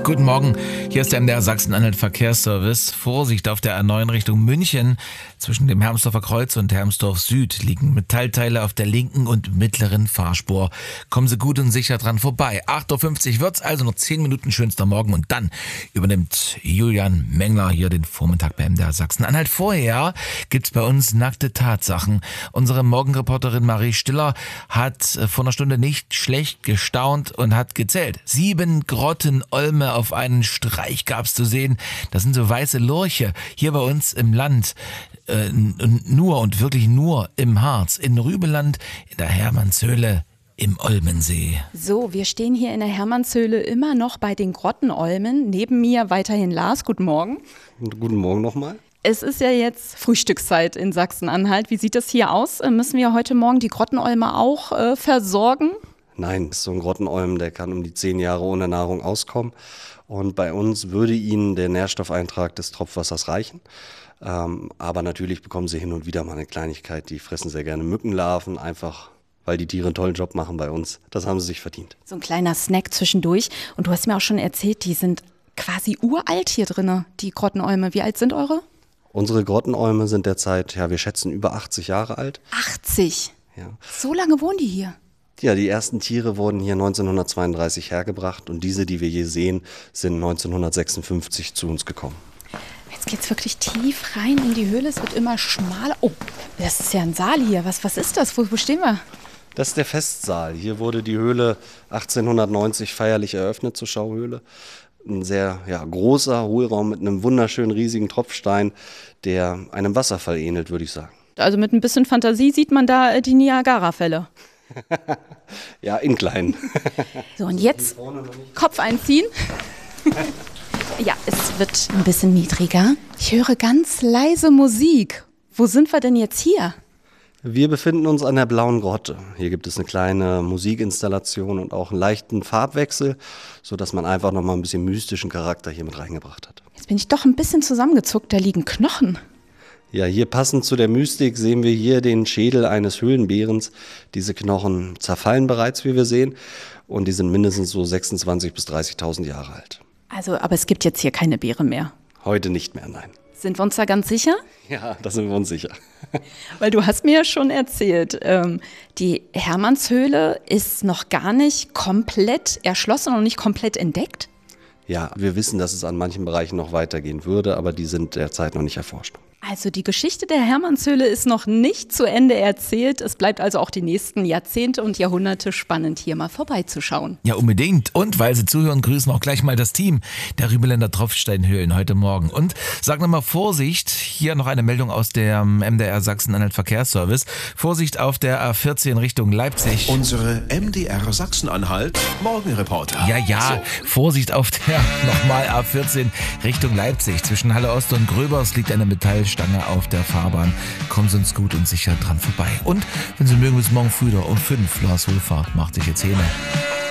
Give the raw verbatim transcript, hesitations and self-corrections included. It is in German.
Guten Morgen, hier ist der M D R Sachsen-Anhalt Verkehrsservice. Vorsicht auf der A neun Richtung München. Zwischen dem Hermsdorfer Kreuz und Hermsdorf Süd liegen Metallteile auf der linken und mittleren Fahrspur. Kommen Sie gut und sicher dran vorbei. acht Uhr fünfzig wird's, also noch zehn Minuten schönster Morgen. Und dann übernimmt Julian Mengler hier den Vormittag bei M D R Sachsen-Anhalt. Vorher gibt's bei uns nackte Tatsachen. Unsere Morgenreporterin Marie Stiller hat vor einer Stunde nicht schlecht gestaunt und hat gezählt. Sieben Grotten Olme auf einen Streich gab's zu sehen. Das sind so weiße Lurche hier bei uns im Land. Äh, nur und wirklich nur im Harz, in Rübeland, in der Hermannshöhle, im Olmensee. So, wir stehen hier in der Hermannshöhle immer noch bei den Grottenolmen. Neben mir weiterhin Lars. Guten Morgen. Guten Morgen nochmal. Es ist ja jetzt Frühstückszeit in Sachsen-Anhalt. Wie sieht das hier aus? Müssen wir heute Morgen die Grottenolme auch äh, versorgen? Nein, so ein Grottenolm, der kann um die zehn Jahre ohne Nahrung auskommen. Und bei uns würde ihnen der Nährstoffeintrag des Tropfwassers reichen. Ähm, aber natürlich bekommen sie hin und wieder mal eine Kleinigkeit. Die fressen sehr gerne Mückenlarven, einfach weil die Tiere einen tollen Job machen bei uns. Das haben sie sich verdient. So ein kleiner Snack zwischendurch. Und du hast mir auch schon erzählt, die sind quasi uralt hier drin, die Grottenolme. Wie alt sind eure? Unsere Grottenolme sind derzeit, ja, wir schätzen über achtzig Jahre alt. achtzig? Ja. So lange wohnen die hier? Ja, die ersten Tiere wurden hier neunzehnhundertzweiunddreißig hergebracht und diese, die wir hier sehen, sind neunzehnhundertsechsundfünfzig zu uns gekommen. Jetzt geht's wirklich tief rein in die Höhle, es wird immer schmaler. Oh, das ist ja ein Saal hier. Was, was ist das? Wo, wo stehen wir? Das ist der Festsaal. Hier wurde die Höhle achtzehnhundertneunzig feierlich eröffnet zur Schauhöhle. Ein sehr ja, großer Hohlraum mit einem wunderschönen riesigen Tropfstein, der einem Wasserfall ähnelt, würde ich sagen. Also mit ein bisschen Fantasie sieht man da die Niagara-Fälle. Ja, in klein. So, und jetzt Kopf einziehen. Ja, es wird ein bisschen niedriger. Ich höre ganz leise Musik. Wo sind wir denn jetzt hier? Wir befinden uns an der Blauen Grotte. Hier gibt es eine kleine Musikinstallation und auch einen leichten Farbwechsel, sodass man einfach nochmal ein bisschen mystischen Charakter hier mit reingebracht hat. Jetzt bin ich doch ein bisschen zusammengezuckt, da liegen Knochen. Ja, hier passend zu der Mystik sehen wir hier den Schädel eines Höhlenbärens. Diese Knochen zerfallen bereits, wie wir sehen, und die sind mindestens so sechsundzwanzigtausend bis dreißigtausend Jahre alt. Also, aber es gibt jetzt hier keine Beere mehr. Heute nicht mehr, nein. Sind wir uns da ganz sicher? Ja, da sind wir uns sicher. Weil du hast mir ja schon erzählt, ähm, die Hermannshöhle ist noch gar nicht komplett erschlossen und nicht komplett entdeckt. Ja, wir wissen, dass es an manchen Bereichen noch weitergehen würde, aber die sind derzeit noch nicht erforscht. Also die Geschichte der Hermannshöhle ist noch nicht zu Ende erzählt. Es bleibt also auch die nächsten Jahrzehnte und Jahrhunderte spannend, hier mal vorbeizuschauen. Ja, unbedingt. Und weil Sie zuhören, grüßen auch gleich mal das Team der Rübeländer Tropfsteinhöhlen heute Morgen. Und sag nochmal Vorsicht, hier noch eine Meldung aus dem M D R Sachsen-Anhalt Verkehrsservice. Vorsicht auf der A vierzehn Richtung Leipzig. Unsere M D R Sachsen-Anhalt Morgenreporter. Ja, ja, so. Vorsicht auf der nochmal A vierzehn Richtung Leipzig. Zwischen Halle Ost und Gröbers liegt eine Metallstange auf der Fahrbahn. Kommen Sie uns gut und sicher dran vorbei. Und wenn Sie mögen, bis morgen früh um fünf. Lars Wohlfahrt macht sich jetzt Häme.